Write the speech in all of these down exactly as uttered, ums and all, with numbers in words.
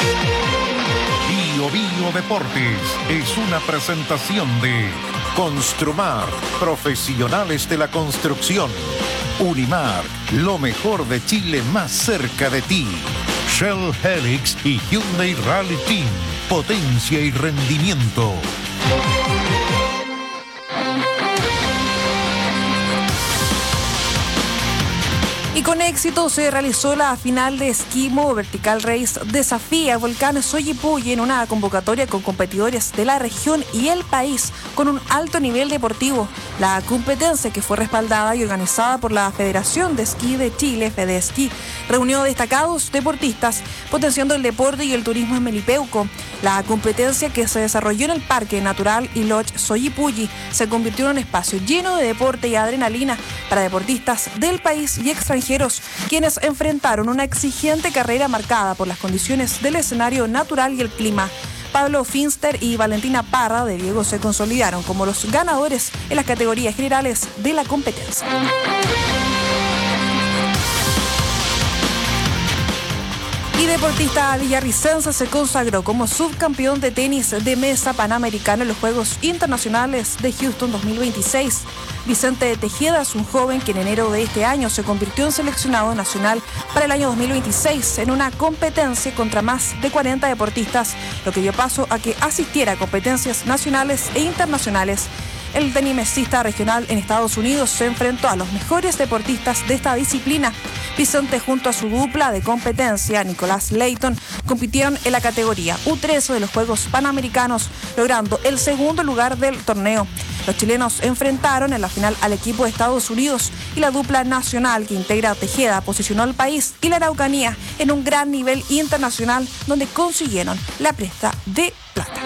Bio Bio Deportes es una presentación de Construmar, profesionales de la construcción. Unimar, lo mejor de Chile más cerca de ti. Shell Helix y Hyundai Rally Team, potencia y rendimiento. Y con éxito se realizó la final de Esquimo Vertical Race Desafía Volcán Soyipuyi en una convocatoria con competidores de la región y el país con un alto nivel deportivo. La competencia, que fue respaldada y organizada por la Federación de Esquí de Chile, FEDESquí, reunió destacados deportistas, potenciando el deporte y el turismo en Melipeuco. La competencia, que se desarrolló en el Parque Natural y Lodge Soyipuyi, se convirtió en un espacio lleno de deporte y adrenalina para deportistas del país y extranjeros, quienes enfrentaron una exigente carrera marcada por las condiciones del escenario natural y el clima. Pablo Finster y Valentina Parra de Diego se consolidaron como los ganadores en las categorías generales de la competencia. Y deportista villarricense se consagró como subcampeón de tenis de mesa panamericano en los Juegos Internacionales de Houston dos mil veintiséis. Vicente Tejeda es un joven que en enero de este año se convirtió en seleccionado nacional para el año dos mil veintiséis en una competencia contra más de cuarenta deportistas, lo que dio paso a que asistiera a competencias nacionales e internacionales. El tenimesista regional en Estados Unidos se enfrentó a los mejores deportistas de esta disciplina. Vicente, junto a su dupla de competencia, Nicolás Leighton, compitieron en la categoría U trece de los Juegos Panamericanos, logrando el segundo lugar del torneo. Los chilenos enfrentaron en la final al equipo de Estados Unidos y la dupla nacional que integra a Tejeda posicionó al país y la Araucanía en un gran nivel internacional, donde consiguieron la presta de plata.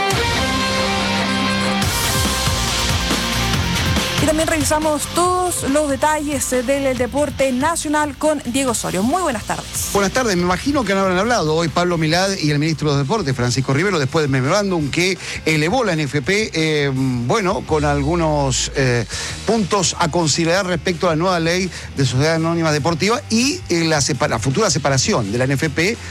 Y también revisamos todos los detalles del deporte nacional con Diego Osorio. Muy buenas tardes. Buenas tardes. Me imagino que no habrán hablado hoy Pablo Milad y el ministro de los Deportes, Francisco Rivero, después del memorándum que elevó la N F P, eh, bueno, con algunos eh, puntos a considerar respecto a la nueva ley de sociedades anónimas deportivas y eh, la, separa, la futura separación de la N F P